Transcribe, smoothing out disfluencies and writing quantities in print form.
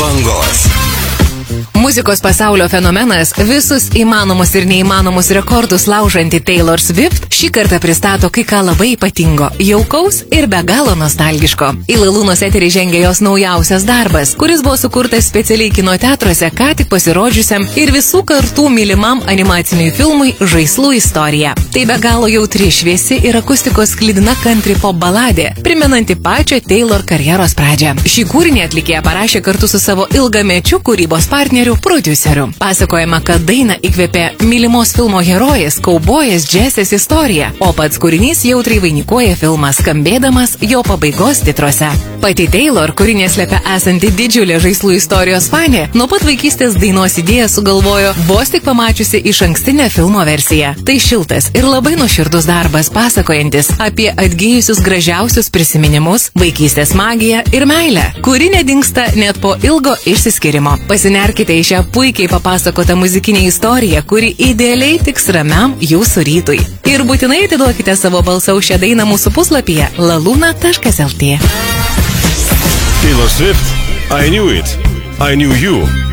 bangos. Muzikos pasaulio fenomenas, visus įmanomus ir neįmanomus rekordus laužanti Taylor Swift šį kartą pristato kai ką labai ypatingo, jaukaus ir be galo nostalgiško. Į Lalūnos eterį žengia jos naujausias darbas, kuris buvo sukurtas specialiai kino teatruose ką tik pasirodžiusiam ir visų kartų mylimam animaciniui filmui Žaislų istorija. Tai be galo jautri, šviesi ir akustikos sklidina country pop baladė, primenanti pačią Taylor karjeros pradžią. Šį kūrinį atlikėja parašė kartu su savo ilgamečiu kūrybos partneriu prodiuseriu. Pasakojama, kad dainą įkvėpė mylimos filmo herojės, kaubojas Džesės istorija, o pats kūrinys jautriai vainikuoja filmą, skambėdamas jo pabaigos titruose. Pati Taylor, kuri neslepia esanti didžiulė Žaislų istorijos fanė, nuo pat vaikystės dainos idėją sugalvojo vos tik pamačiusi iš ankstinę filmo versiją. Tai šiltas ir labai nuoširdus darbas, pasakojantis apie atgijusius gražiausius prisiminimus, vaikystės magiją ir meilę, kuri nedingsta net po ilgo išsiskirimo. Pasinerkite į šią puikiai papasakotą muzikinę istoriją, kuri idealiai tiks ramiam jūsų rytui. Ir būtinai atiduokite savo balsą už šią dainą mūsų puslapyje laluna.lt. Taylor Swift, I Knew It, I Knew You.